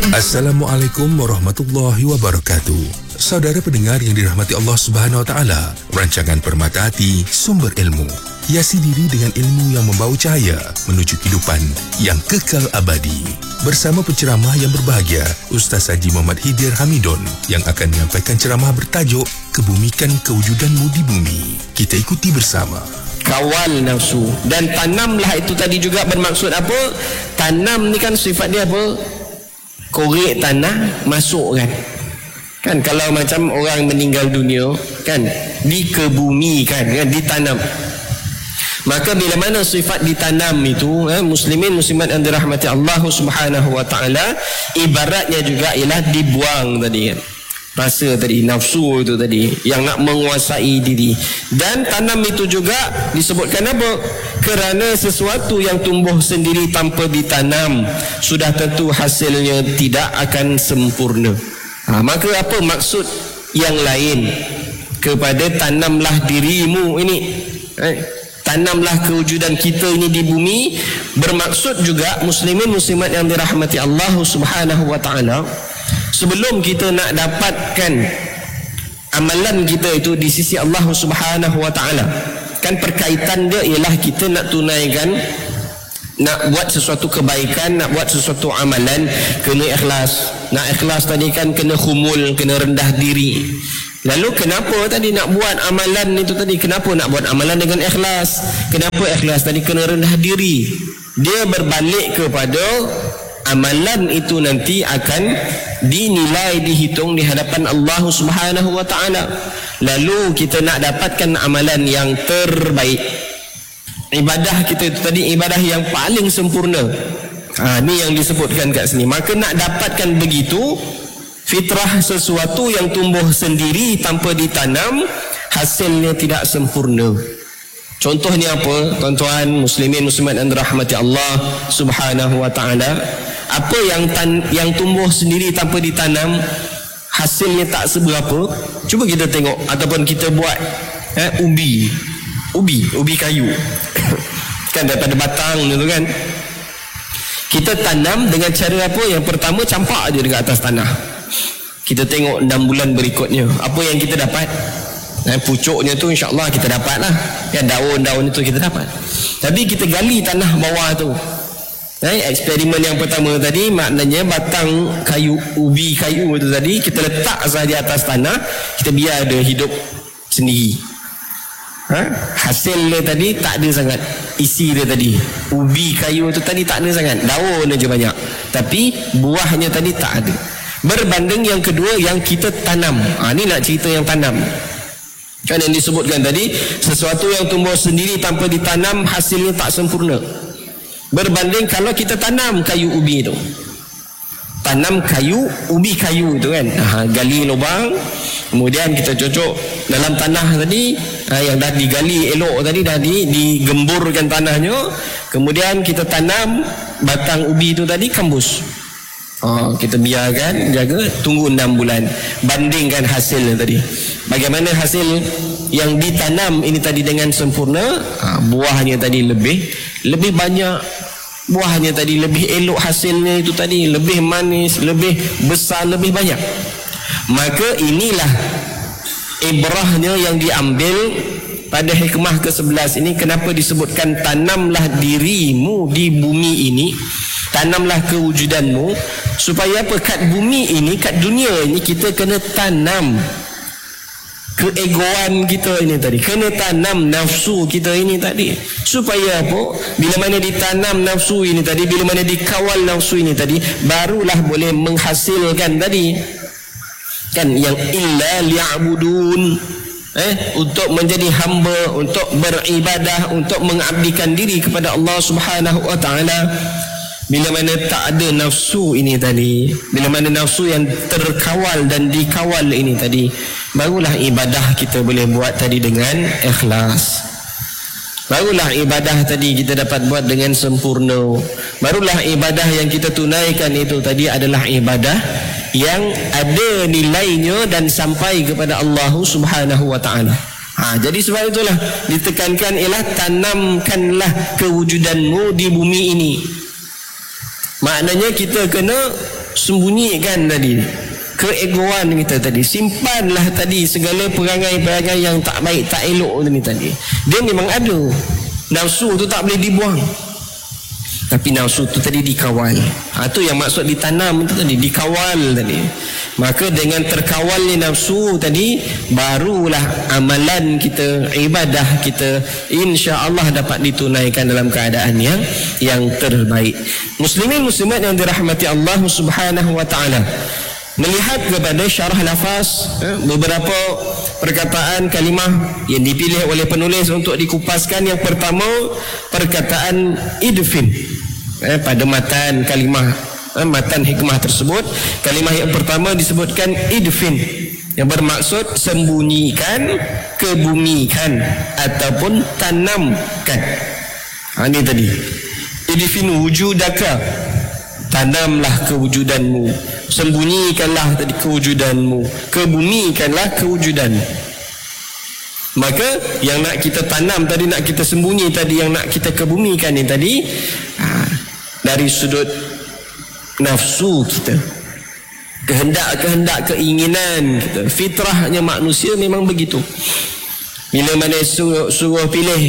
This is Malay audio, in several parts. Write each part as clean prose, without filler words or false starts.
Assalamualaikum warahmatullahi wabarakatuh. Saudara pendengar yang dirahmati Allah Subhanahu wa taala, rancangan Permata Hati, sumber ilmu. Hiasi diri dengan ilmu yang membawa cahaya menuju kehidupan yang kekal abadi. Bersama penceramah yang berbahagia, Ustaz Haji Muhammad Hidir Hamidon yang akan menyampaikan ceramah bertajuk Kebumikan Kewujudanmu di Bumi. Kita ikuti bersama. Kawal nafsu dan tanamlah itu tadi juga bermaksud apa? Tanam ni kan sifat dia apa? Korek tanah masuk kan kalau macam orang meninggal dunia kan dikebumikan kan, ditanam. Maka bila mana sifat ditanam itu, muslimin muslimat yang dirahmati Allah Subhanahu wa taala, ibaratnya juga ialah dibuang tadi kan, rasa tadi, nafsu itu tadi yang nak menguasai diri. Dan tanam itu juga disebutkan apa? Kerana sesuatu yang tumbuh sendiri tanpa ditanam, sudah tentu hasilnya tidak akan sempurna. Maka apa maksud yang lain kepada tanamlah dirimu ini, tanamlah kewujudan kita ini di bumi? Bermaksud juga muslimin muslimat yang dirahmati Allah Subhanahu wa taala, sebelum kita nak dapatkan amalan kita itu di sisi Allah Subhanahu wa taala, kan perkaitan dia ialah kita nak tunaikan, nak buat sesuatu kebaikan, nak buat sesuatu amalan, kena ikhlas. Nak ikhlas tadi kan kena khumul, kena rendah diri. Lalu kenapa tadi nak buat amalan itu tadi, kenapa nak buat amalan dengan ikhlas? Kenapa ikhlas tadi? Kena rendah diri. Dia berbalik kepada amalan itu nanti akan dinilai, dihitung di hadapan Allah Subhanahu wa taala. Lalu kita nak dapatkan amalan yang terbaik, ibadah kita itu tadi ibadah yang paling sempurna. Ni yang disebutkan kat sini. Maka nak dapatkan begitu, fitrah sesuatu yang tumbuh sendiri tanpa ditanam, hasilnya tidak sempurna. Contohnya apa? Tuan-tuan muslimin muslimat yang dirahmati Allah Subhanahu wa taala, apa yang tumbuh sendiri tanpa ditanam, hasilnya tak seberapa. Cuba kita tengok ataupun kita buat ubi kayu kan, daripada batang tu kan, kita tanam dengan cara apa? Yang pertama, campak je dekat atas tanah. Kita tengok 6 bulan berikutnya apa yang kita dapat. Pucuknya tu insya-Allah kita dapat lah kan, daun-daun itu kita dapat. Tapi kita gali tanah bawah tu, eksperimen yang pertama tadi, maknanya batang kayu, ubi kayu itu tadi kita letak saja atas tanah, kita biar dia hidup sendiri. Hasilnya tadi tak ada sangat, isi dia tadi, ubi kayu itu tadi tak ada sangat, daun aja banyak, tapi buahnya tadi tak ada. Berbanding yang kedua yang kita tanam. Ni nak cerita yang tanam kan, yang disebutkan tadi, sesuatu yang tumbuh sendiri tanpa ditanam, hasilnya tak sempurna. Berbanding kalau kita tanam kayu ubi itu, tanam kayu, ubi kayu itu kan, gali lubang, kemudian kita cocok dalam tanah tadi, yang dah digali elok tadi, dah digemburkan tanahnya, kemudian kita tanam batang ubi itu tadi, kembus. Kita biarkan, jaga, tunggu 6 bulan, bandingkan hasilnya tadi. Bagaimana hasil yang ditanam ini tadi dengan sempurna? Buahnya tadi lebih banyak, buahnya tadi lebih elok, hasilnya itu tadi lebih manis, lebih besar, lebih banyak. Maka inilah ibrahnya yang diambil pada hikmah ke-11 ini. Kenapa disebutkan tanamlah dirimu di bumi ini, tanamlah kewujudanmu, supaya apa? Kat bumi ini, kat dunia ini, kita kena tanam keegoan kita ini tadi, kena tanam nafsu kita ini tadi, supaya apa? Bila mana ditanam nafsu ini tadi, bila mana dikawal nafsu ini tadi, barulah boleh menghasilkan tadi kan, yang illa liya'budun, untuk menjadi hamba, untuk beribadah, untuk mengabdikan diri kepada Allah Subhanahu wa taala. Bila mana tak ada nafsu ini tadi, bila mana nafsu yang terkawal dan dikawal ini tadi, barulah ibadah kita boleh buat tadi dengan ikhlas. Barulah ibadah tadi kita dapat buat dengan sempurna. Barulah ibadah yang kita tunaikan itu tadi adalah ibadah yang ada nilainya dan sampai kepada Allah Subhanahu wa taala. Jadi sebab itulah ditekankan ialah tanamkanlah kewujudanmu di bumi ini. Maknanya kita kena sembunyikan tadi keegoan kita tadi, simpanlah tadi segala perangai-perangai yang tak baik, tak elok tadi. Dia memang ada, nafsu tu tak boleh dibuang, tapi nafsu tu tadi dikawal. Tu yang maksud ditanam tu tadi, dikawal tadi. Maka dengan terkawalnya nafsu tadi, barulah amalan kita, ibadah kita insya-Allah dapat ditunaikan dalam keadaan yang terbaik. Muslimin muslimat yang dirahmati Allah Subhanahu wa taala, melihat kepada syarah lafaz, beberapa perkataan kalimah yang dipilih oleh penulis untuk dikupaskan. Yang pertama, perkataan idfin. Pada matan kalimah, matan hikmah tersebut, kalimah yang pertama disebutkan idfin, yang bermaksud sembunyikan, kebumikan ataupun tanamkan. Ini tadi, idfin wujudaka, tanamlah kewujudanmu, sembunyikanlah tadi kewujudanmu, kebumikanlah kewujudan. Maka yang nak kita tanam tadi, nak kita sembunyi tadi, yang nak kita kebumikan ni tadi, dari sudut nafsu kita, kehendak-kehendak, keinginan kita, fitrahnya manusia memang begitu. Bila mana suruh pilih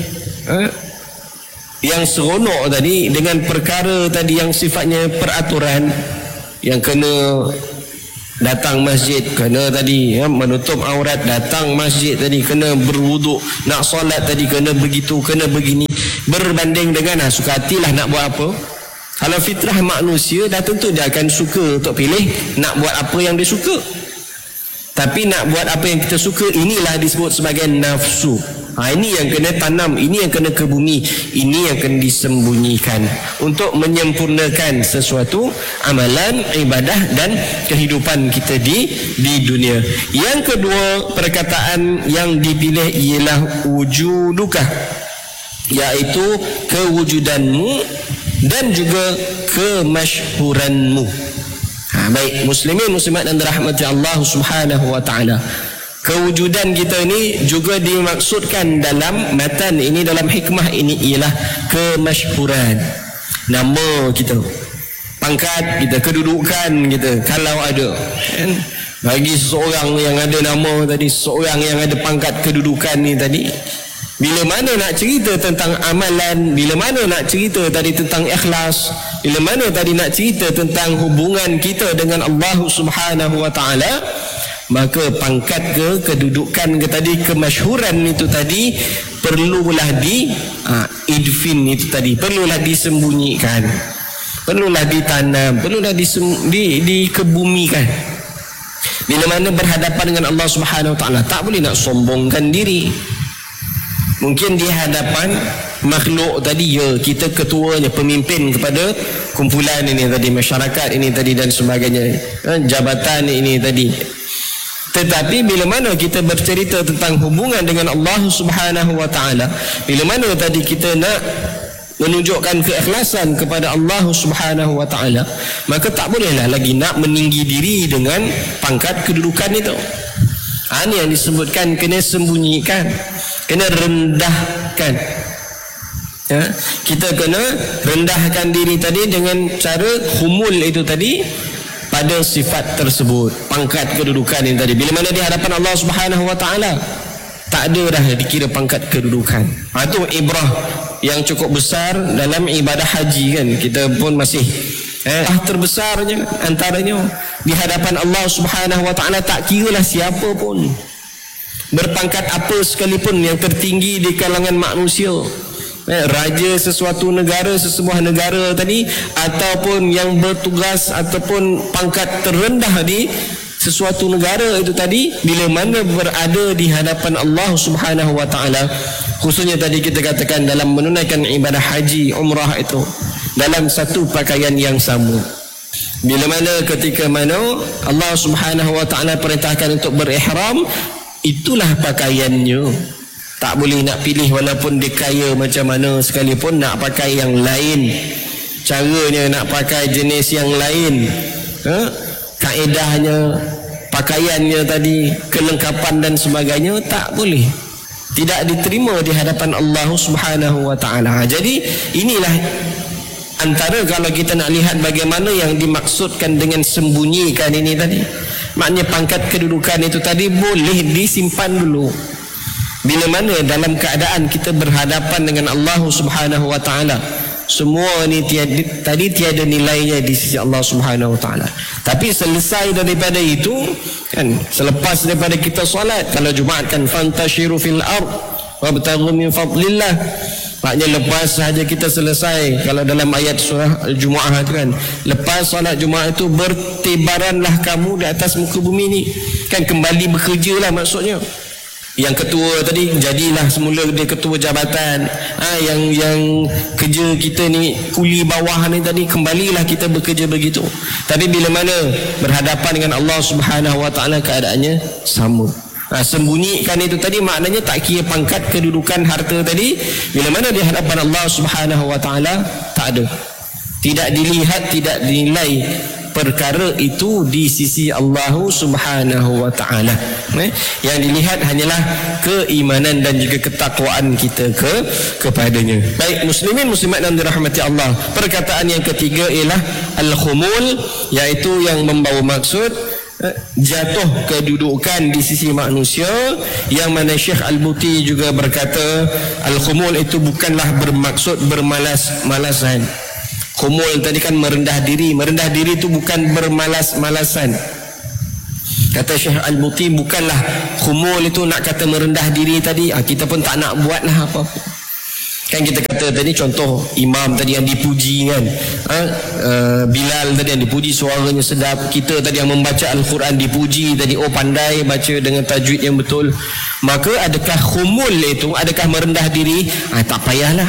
yang seronok tadi dengan perkara tadi yang sifatnya peraturan, yang kena datang masjid, kena tadi menutup aurat, datang masjid tadi, kena berwuduk, nak solat tadi kena begitu, kena begini, berbanding dengan suka hatilah nak buat apa. Kalau fitrah manusia dah tentu dia akan suka untuk pilih nak buat apa yang dia suka. Tapi nak buat apa yang kita suka, inilah disebut sebagai nafsu. Ini yang kena tanam, ini yang kena kebumi, ini yang kena disembunyikan untuk menyempurnakan sesuatu amalan, ibadah dan kehidupan kita di dunia. Yang kedua, perkataan yang dipilih ialah wujuduka, iaitu kewujudanmu dan juga kemasyhuranmu. Baik muslimin muslimat dan dirahmati Allah Subhanahu wa taala, kewujudan kita ini juga dimaksudkan dalam matan ini, dalam hikmah ini ialah kemasyhuran. Nama kita, pangkat kita, kedudukan kita, kalau ada bagi seseorang yang ada nama tadi, seseorang yang ada pangkat kedudukan ni tadi, bila mana nak cerita tentang amalan, bila mana nak cerita tadi tentang ikhlas, bila mana tadi nak cerita tentang hubungan kita dengan Allah Subhanahu wa taala, maka pangkat ke, kedudukan ke tadi, kemasyhuran itu tadi perlulah idfin itu tadi, perlulah disembunyikan, perlulah ditanam, perlulah dikebumikan. Bila mana berhadapan dengan Allah Subhanahu wa taala, tak boleh nak sombongkan diri. Mungkin di hadapan makhluk tadi, ya kita ketuanya, pemimpin kepada kumpulan ini tadi, masyarakat ini tadi dan sebagainya, jabatan ini tadi. Tetapi bila mana kita bercerita tentang hubungan dengan Allah Subhanahu wa taala, bila mana tadi kita nak menunjukkan keikhlasan kepada Allah Subhanahu wa taala, maka tak bolehlah lagi nak meninggi diri dengan pangkat kedudukan itu. Ini yang disebutkan kena sembunyikan, kena rendahkan. Kita kena rendahkan diri tadi dengan cara humul itu tadi pada sifat tersebut, pangkat kedudukan ini tadi. Bila mana di hadapan Allah Subhanahu wa taala, tak ada dah dikira pangkat kedudukan. Itu ibrah yang cukup besar dalam ibadah haji kan. Kita pun masih terbesarnya antaranya di hadapan Allah Subhanahu wa taala, tak kiralah siapa pun, berpangkat apa sekalipun, yang tertinggi di kalangan manusia, raja sesuatu negara, sesebuah negara tadi, ataupun yang bertugas ataupun pangkat terendah di sesuatu negara itu tadi, bila mana berada di hadapan Allah Subhanahu wa taala, khususnya tadi kita katakan dalam menunaikan ibadah haji, umrah itu dalam satu pakaian yang sama. Bila mana ketika mana Allah Subhanahu wa taala perintahkan untuk berihram, itulah pakaiannya. Tak boleh nak pilih, walaupun dia kaya macam mana sekalipun, nak pakai yang lain, caranya nak pakai jenis yang lain, kaedahnya, pakaiannya tadi, kelengkapan dan sebagainya, tak boleh, tidak diterima di hadapan Allah Subhanahu wa taala. Jadi inilah Antara kalau kita nak lihat bagaimana yang dimaksudkan dengan sembunyikan ini tadi, maknanya pangkat kedudukan itu tadi boleh disimpan dulu bila mana dalam keadaan kita berhadapan dengan Allah Subhanahu wa taala. Semua ni tiada nilainya di sisi Allah Subhanahu wa taala. Tapi selesai daripada itu kan, selepas daripada kita solat, kalau Jumaat kan fantashiru fil ard wabtaghu min fadlillah. Maknanya lepas sahaja kita selesai, kalau dalam ayat surah Al-Jumu'ah itu kan, lepas solat Jumaat itu bertibaranlah kamu di atas muka bumi ni. Kan kembali bekerja lah maksudnya. Yang ketua tadi jadilah semula dia ketua jabatan. Yang kerja kita ni kuli bawah ni tadi, kembalilah kita bekerja begitu. Tapi bila mana berhadapan dengan Allah Subhanahu wa taala keadaannya sama. Sembunyikan itu tadi maknanya tak kira pangkat kedudukan harta tadi, bila mana di hadapan Allah Subhanahu wa taala tak ada, tidak dilihat, tidak dinilai perkara itu di sisi Allah Subhanahu wa taala. Yang dilihat hanyalah keimanan dan juga ketakwaan kita kepadanya. Baik muslimin muslimat yang dirahmati Allah, perkataan yang ketiga ialah al-khumul, iaitu yang membawa maksud jatuh kedudukan di sisi manusia, yang mana Syekh Al-Buti juga berkata al-khumul itu bukanlah bermaksud bermalas-malasan. Khumul tadi kan merendah diri itu bukan bermalas-malasan. Kata Syekh Al-Buti, bukanlah khumul itu nak kata merendah diri tadi, kita pun tak nak buatlah apa-apa. Kan kita kata tadi contoh imam tadi yang dipuji kan, Bilal tadi yang dipuji suaranya sedap, kita tadi yang membaca Al-Quran dipuji tadi, pandai baca dengan tajwid yang betul. Maka adakah khumul itu, adakah merendah diri? Tak payahlah,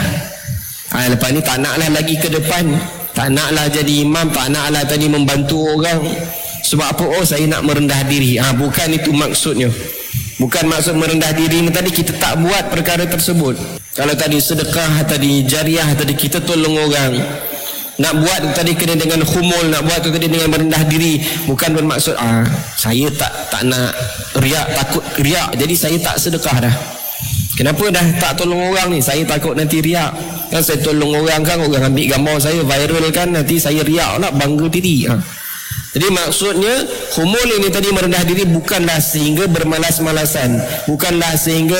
lepas ni tak naklah lagi ke depan, tak naklah jadi imam, tak naklah tadi membantu orang. Sebab apa? Saya nak merendah diri. Bukan itu maksudnya. Bukan maksud merendah diri ni tadi kita tak buat perkara tersebut. Kalau tadi sedekah tadi, jariah tadi, kita tolong orang, nak buat tadi kena dengan khumul, nak buat tadi dengan merendah diri, bukan bermaksud saya tak nak riak, takut riak, jadi saya tak sedekah dah. Kenapa dah tak tolong orang ni? Saya takut nanti riak. Kan saya tolong orang kan, orang ambil gambar saya viral kan, nanti saya riak lah, bangga diri. Jadi maksudnya khumul ini tadi merendah diri bukanlah sehingga bermalas-malasan, bukanlah sehingga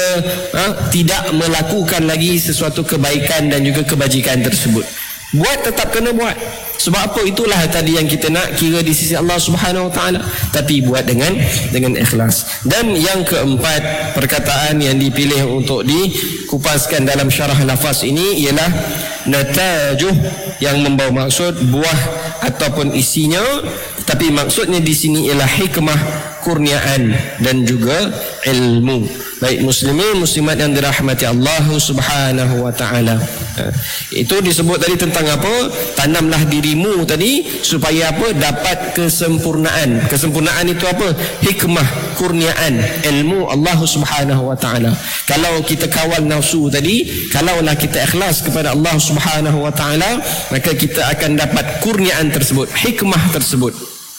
tidak melakukan lagi sesuatu kebaikan dan juga kebajikan tersebut. Buat tetap kena buat. Sebab apa? Itulah tadi yang kita nak kira di sisi Allah Subhanahu wa taala, tapi buat dengan ikhlas. Dan yang keempat, perkataan yang dipilih untuk dikupaskan dalam syarah lafaz ini ialah natajuh, yang membawa maksud buah ataupun isinya, tapi maksudnya di sini ialah hikmah, kurniaan dan juga ilmu. Baik muslimin muslimat yang dirahmati Allah Subhanahu wa taala. Itu disebut tadi tentang apa? Tanamlah dirimu tadi supaya apa? Dapat kesempurnaan. Kesempurnaan itu apa? Hikmah, kurniaan, ilmu Allah Subhanahu wa taala. Kalau kita kawal nafsu tadi, kalaulah kita ikhlas kepada Allah Subhanahu wa taala, maka kita akan dapat kurniaan tersebut, hikmah tersebut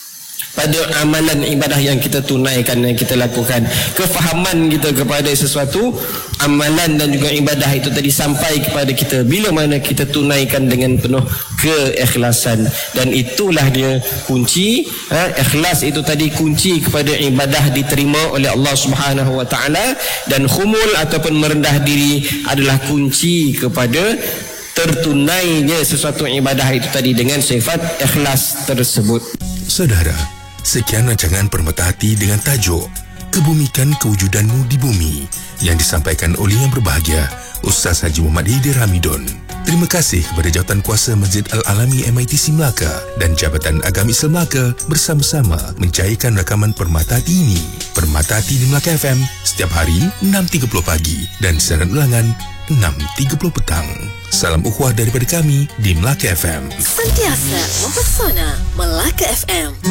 pada amalan ibadah yang kita tunaikan, yang kita lakukan. Kefahaman kita kepada sesuatu amalan dan juga ibadah itu tadi sampai kepada kita bila mana kita tunaikan dengan penuh keikhlasan. Dan itulah dia kunci, ikhlas itu tadi kunci kepada ibadah diterima oleh Allah Subhanahu wa taala, dan khumul ataupun merendah diri adalah kunci kepada tertunainya sesuatu ibadah itu tadi dengan sifat ikhlas tersebut. Saudara, sekian rancangan Permata Hati dengan tajuk Kebumikan Kewujudanmu di Bumi yang disampaikan oleh yang berbahagia Ustaz Haji Muhammad Haidir Hamidun. Terima kasih kepada Jawatan Kuasa Masjid Al-Alami MITC Melaka dan Jabatan Agama Islam Melaka bersama-sama mencairkan rakaman Permata Hati ini. Permata Hati di Melaka FM setiap hari 6.30 pagi dan siaran ulangan 6.30 petang. Salam ukhuwah daripada kami di Melaka FM. Sentiasa mempesona Melaka FM.